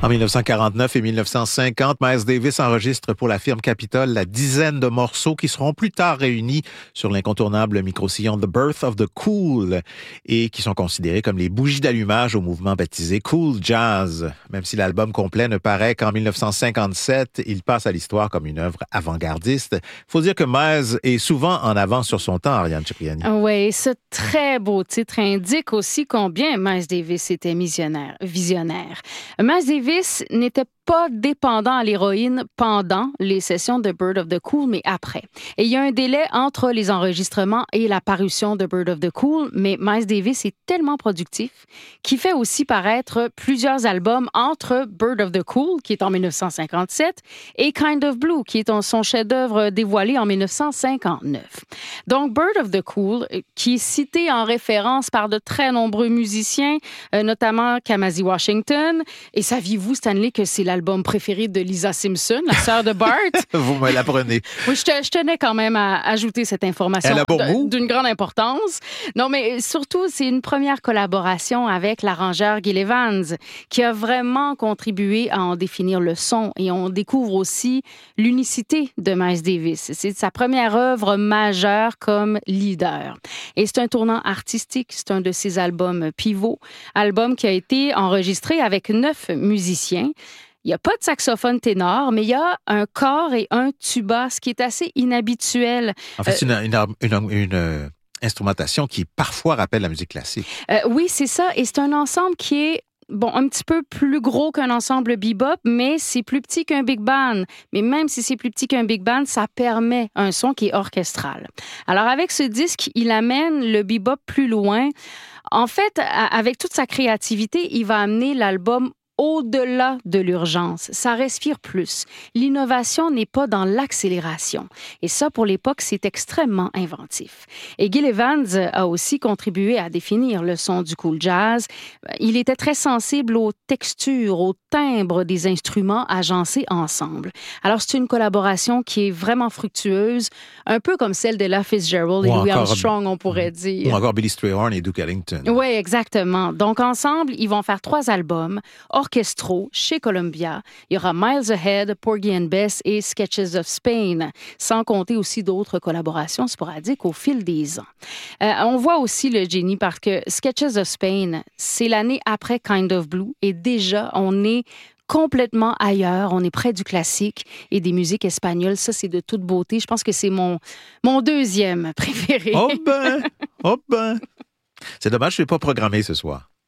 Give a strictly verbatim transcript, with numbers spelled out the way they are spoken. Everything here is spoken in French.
En mille neuf cent quarante-neuf et mille neuf cent cinquante, Miles Davis enregistre pour la firme Capitol la dizaine de morceaux qui seront plus tard réunis sur l'incontournable micro-sillon The Birth of the Cool et qui sont considérés comme les bougies d'allumage au mouvement baptisé Cool Jazz. Même si l'album complet ne paraît qu'en mille neuf cent cinquante-sept, il passe à l'histoire comme une œuvre avant-gardiste. Il faut dire que Miles est souvent en avance sur son temps, Ariane Cipriani. Oui, ce très beau titre indique aussi combien Miles Davis était visionnaire. visionnaire. Miles Davis n'était pas dépendant à l'héroïne pendant les sessions de Bird of the Cool, mais après. Et il y a un délai entre les enregistrements et la parution de Bird of the Cool, mais Miles Davis est tellement productif qu'il fait aussi paraître plusieurs albums entre Bird of the Cool, qui est en mille neuf cent cinquante-sept, et Kind of Blue, qui est son chef-d'œuvre dévoilé en mille neuf cent cinquante-neuf. Donc, Bird of the Cool, qui est cité en référence par de très nombreux musiciens, euh, notamment Kamasi Washington, et saviez-vous, Stanley, que c'est l'album préféré de Lisa Simpson, la sœur de Bart? Vous me l'apprenez. Oui, je, te, je tenais quand même à ajouter cette information d- d'une grande importance. Non, mais surtout, c'est une première collaboration avec l'arrangeur Gil Evans qui a vraiment contribué à en définir le son. Et on découvre aussi l'unicité de Miles Davis. C'est sa première œuvre majeure comme leader. Et c'est un tournant artistique. C'est un de ses albums pivots. Album qui a été enregistré avec neuf musiciens. Il n'y a pas de saxophone ténor, mais il y a un cor et un tuba, ce qui est assez inhabituel. En fait, c'est une, une, une, une euh, instrumentation qui parfois rappelle la musique classique. Euh, oui, c'est ça. Et c'est un ensemble qui est bon, un petit peu plus gros qu'un ensemble bebop, mais c'est plus petit qu'un big band. Mais même si c'est plus petit qu'un big band, ça permet un son qui est orchestral. Alors, avec ce disque, il amène le bebop plus loin. En fait, avec toute sa créativité, il va amener l'album au-delà de l'urgence. Ça respire plus. L'innovation n'est pas dans l'accélération. Et ça, pour l'époque, c'est extrêmement inventif. Et Gil Evans a aussi contribué à définir le son du cool jazz. Il était très sensible aux textures, aux timbres des instruments agencés ensemble. Alors, c'est une collaboration qui est vraiment fructueuse, un peu comme celle de Ella Fitzgerald et Louis Armstrong, on pourrait dire. Ou encore Billy Strayhorn et Duke Ellington. Oui, exactement. Donc, ensemble, ils vont faire trois albums orchestraux chez Columbia. Il y aura Miles Ahead, Porgy and Bess et Sketches of Spain, sans compter aussi d'autres collaborations sporadiques au fil des ans. Euh, on voit aussi le génie parce que Sketches of Spain, c'est l'année après Kind of Blue et déjà, on est complètement ailleurs. On est près du classique et des musiques espagnoles. Ça, c'est de toute beauté. Je pense que c'est mon, mon deuxième préféré. Oh ben! Oh ben! C'est dommage, je ne suis pas programmé ce soir.